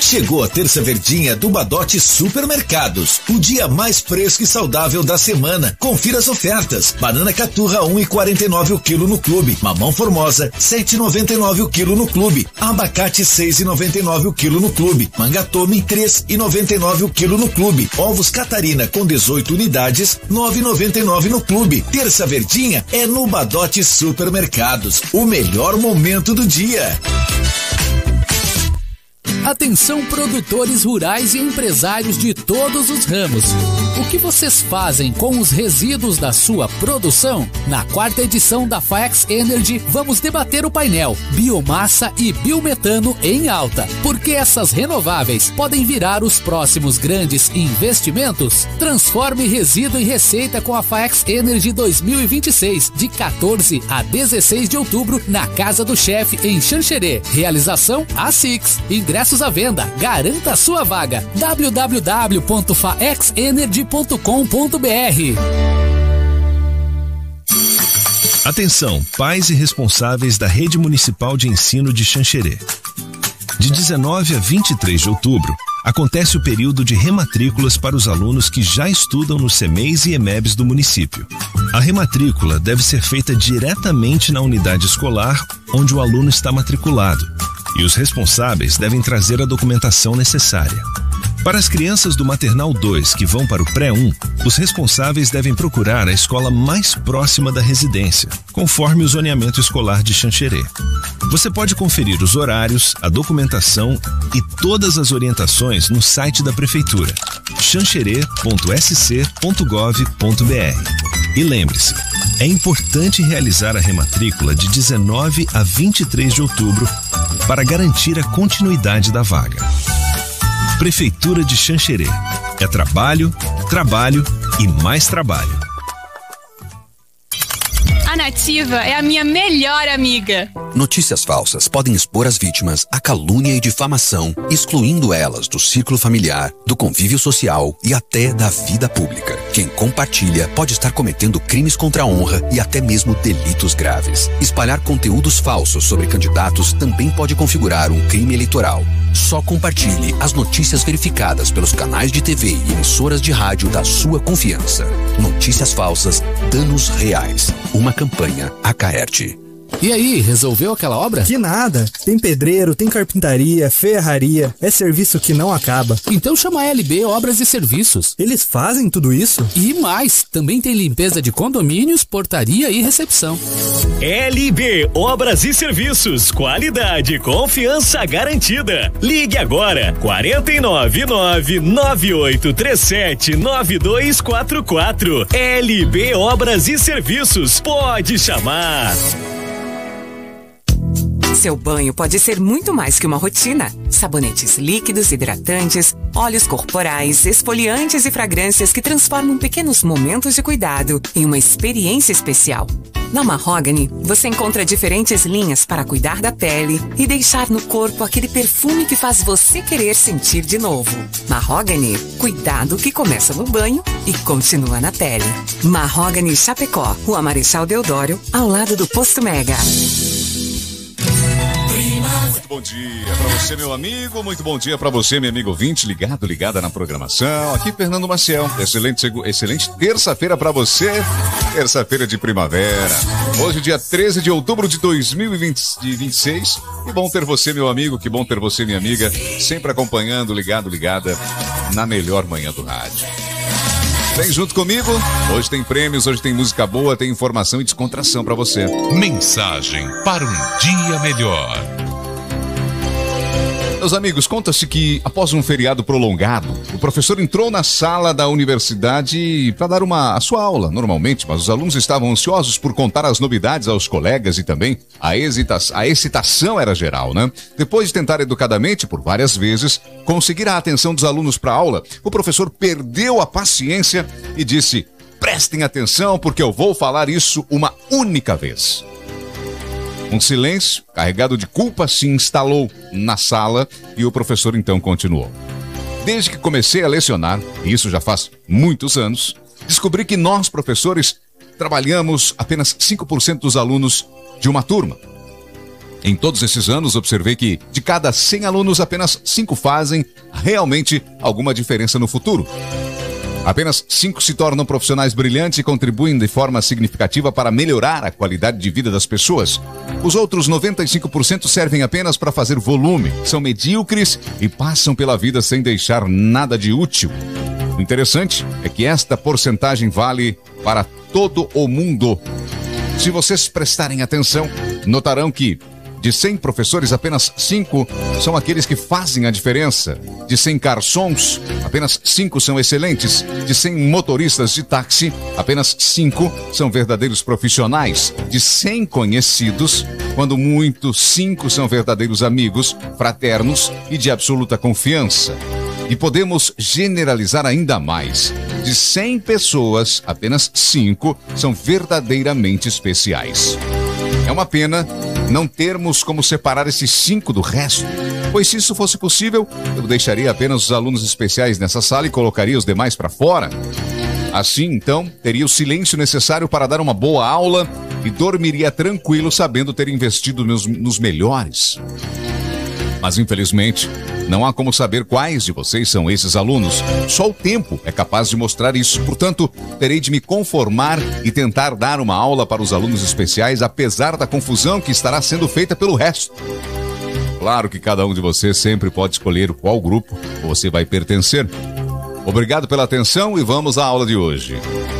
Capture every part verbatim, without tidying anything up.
Chegou a terça verdinha do Badote Supermercados, o dia mais fresco e saudável da semana. Confira as ofertas. Banana caturra um e quarenta e nove o quilo no clube. Mamão formosa sete e noventa e nove o quilo no clube. Abacate seis e noventa e nove o quilo no clube. Mangatome três e noventa e nove o quilo no clube. Ovos Catarina com dezoito unidades nove e noventa e nove no clube. Terça verdinha é no Badote Supermercados. O melhor momento do dia. Atenção, produtores rurais e empresários de todos os ramos. O que vocês fazem com os resíduos da sua produção? Na quarta edição da Faex Energy, vamos debater o painel Biomassa e Biometano em alta. Porque essas renováveis podem virar os próximos grandes investimentos? Transforme resíduo em receita com a Faex Energy dois mil e vinte e seis, de quatorze a dezesseis de outubro, na Casa do Chefe, em Xanxerê. Realização A Six. Ingressos à venda. Garanta a sua vaga. w w w ponto faex energy ponto com ponto b r. Atenção, pais e responsáveis da Rede Municipal de Ensino de Xanxerê. De dezenove a vinte e três de outubro, acontece o período de rematrículas para os alunos que já estudam nos C M E Is e E M E Bs do município. A rematrícula deve ser feita diretamente na unidade escolar onde o aluno está matriculado, e os responsáveis devem trazer a documentação necessária. Para as crianças do Maternal dois que vão para o Pré um, os responsáveis devem procurar a escola mais próxima da residência, conforme o zoneamento escolar de Xanxerê. Você pode conferir os horários, a documentação e todas as orientações no site da Prefeitura, xanxerê ponto s c ponto gov ponto b r. E lembre-se, é importante realizar a rematrícula de dezenove a vinte e três de outubro para garantir a continuidade da vaga. Prefeitura de Xanxerê. É trabalho, trabalho e mais trabalho. A Nativa é a minha melhor amiga. Notícias falsas podem expor as vítimas à calúnia e difamação, excluindo elas do círculo familiar, do convívio social e até da vida pública. Quem compartilha pode estar cometendo crimes contra a honra e até mesmo delitos graves. Espalhar conteúdos falsos sobre candidatos também pode configurar um crime eleitoral. Só compartilhe as notícias verificadas pelos canais de T V e emissoras de rádio da sua confiança. Notícias falsas, danos reais. Uma campanha Acaerte. E aí, resolveu aquela obra? Que nada. Tem pedreiro, tem carpintaria, ferraria. É serviço que não acaba. Então chama a L B Obras e Serviços. Eles fazem tudo isso? E mais, também tem limpeza de condomínios, portaria e recepção. L B Obras e Serviços. Qualidade e confiança garantida. Ligue agora. quatro nove nove, nove oito três sete, nove dois quatro quatro. L B Obras e Serviços. Pode chamar. Seu banho pode ser muito mais que uma rotina. Sabonetes líquidos, hidratantes, óleos corporais, esfoliantes e fragrâncias que transformam pequenos momentos de cuidado em uma experiência especial. Na Mahogany, você encontra diferentes linhas para cuidar da pele e deixar no corpo aquele perfume que faz você querer sentir de novo. Mahogany, cuidado que começa no banho e continua na pele. Mahogany Chapecó, Rua Marechal Deodoro, ao lado do Posto Mega. Muito bom dia pra você, meu amigo. Muito bom dia pra você, meu amigo ouvinte, ligado, ligada na programação. Aqui, Fernando Maciel. Excelente, excelente terça-feira pra você. Terça-feira de primavera. Hoje, dia treze de outubro de dois mil e vinte e seis. Que bom ter você, meu amigo. Que bom ter você, minha amiga. Sempre acompanhando, ligado, ligada na melhor manhã do rádio. Vem junto comigo. Hoje tem prêmios, hoje tem música boa, tem informação e descontração pra você. Mensagem para um dia melhor. Meus amigos, conta-se que após um feriado prolongado, o professor entrou na sala da universidade para dar uma, a sua aula, normalmente, mas os alunos estavam ansiosos por contar as novidades aos colegas e também a, hesita a excitação era geral, né? Depois de tentar educadamente, por várias vezes, conseguir a atenção dos alunos para a aula, o professor perdeu a paciência e disse: prestem atenção porque eu vou falar isso uma única vez. Um silêncio, carregado de culpa, se instalou na sala e o professor então continuou. Desde que comecei a lecionar, e isso já faz muitos anos, descobri que nós, professores, trabalhamos apenas cinco por cento dos alunos de uma turma. Em todos esses anos, observei que de cada cem alunos, apenas cinco fazem realmente alguma diferença no futuro. Apenas cinco se tornam profissionais brilhantes e contribuem de forma significativa para melhorar a qualidade de vida das pessoas. Os outros noventa e cinco por cento servem apenas para fazer volume, são medíocres e passam pela vida sem deixar nada de útil. O interessante é que esta porcentagem vale para todo o mundo. Se vocês prestarem atenção, notarão que de cem professores, apenas cinco são aqueles que fazem a diferença. De cem garçons, apenas cinco são excelentes. De cem motoristas de táxi, apenas cinco são verdadeiros profissionais. De cem conhecidos, quando muito, cinco são verdadeiros amigos, fraternos e de absoluta confiança. E podemos generalizar ainda mais. De cem pessoas, apenas cinco são verdadeiramente especiais. É uma pena não termos como separar esses cinco do resto, pois se isso fosse possível, eu deixaria apenas os alunos especiais nessa sala e colocaria os demais para fora. Assim, então, teria o silêncio necessário para dar uma boa aula e dormiria tranquilo sabendo ter investido nos, nos melhores. Mas, infelizmente, não há como saber quais de vocês são esses alunos. Só o tempo é capaz de mostrar isso. Portanto, terei de me conformar e tentar dar uma aula para os alunos especiais, apesar da confusão que estará sendo feita pelo resto. Claro que cada um de vocês sempre pode escolher qual grupo você vai pertencer. Obrigado pela atenção e vamos à aula de hoje.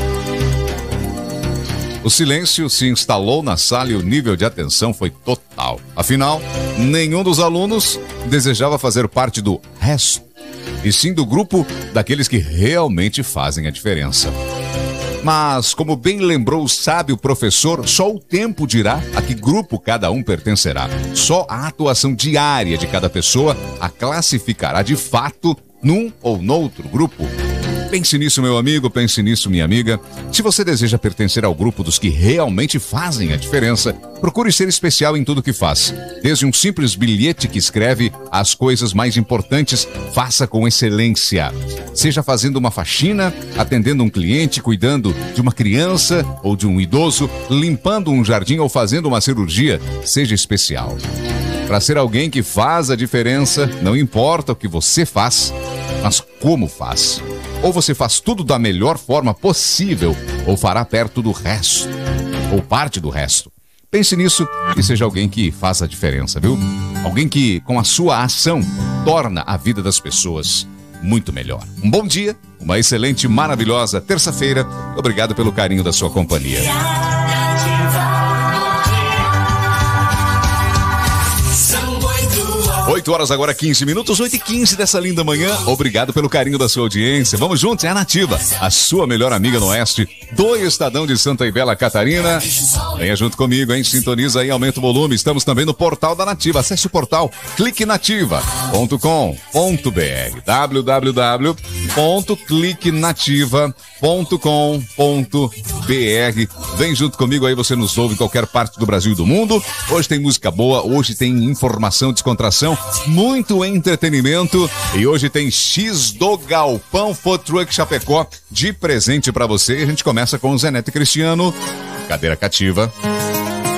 O silêncio se instalou na sala e o nível de atenção foi total. Afinal, nenhum dos alunos desejava fazer parte do resto, e sim do grupo daqueles que realmente fazem a diferença. Mas, como bem lembrou o sábio professor, só o tempo dirá a que grupo cada um pertencerá. Só a atuação diária de cada pessoa a classificará de fato num ou noutro grupo. Pense nisso, meu amigo, pense nisso, minha amiga. Se você deseja pertencer ao grupo dos que realmente fazem a diferença, procure ser especial em tudo que faz. Desde um simples bilhete que escreve as coisas mais importantes, faça com excelência. Seja fazendo uma faxina, atendendo um cliente, cuidando de uma criança ou de um idoso, limpando um jardim ou fazendo uma cirurgia, seja especial. Para ser alguém que faz a diferença, não importa o que você faz, mas como faz. Ou você faz tudo da melhor forma possível, ou fará perto do resto, ou parte do resto. Pense nisso e seja alguém que faça a diferença, viu? Alguém que, com a sua ação, torna a vida das pessoas muito melhor. Um bom dia, uma excelente, maravilhosa terça-feira. Obrigado pelo carinho da sua companhia. oito horas agora, quinze minutos, oito e quinze dessa linda manhã. Obrigado pelo carinho da sua audiência. Vamos juntos, é a Nativa, a sua melhor amiga no oeste do estadão de Santa e Bela Catarina. Venha junto comigo, hein? Sintoniza aí, aumenta o volume. Estamos também no portal da Nativa. Acesse o portal clique nativa ponto com ponto b r w w w ponto clique nativa ponto com ponto b r. Vem junto comigo aí, você nos ouve em qualquer parte do Brasil e do mundo. Hoje tem música boa, hoje tem informação, descontração, muito entretenimento e hoje tem X do Galpão Food Truck Chapecó de presente pra você. A gente começa com o Zé Neto e Cristiano, Cadeira Cativa.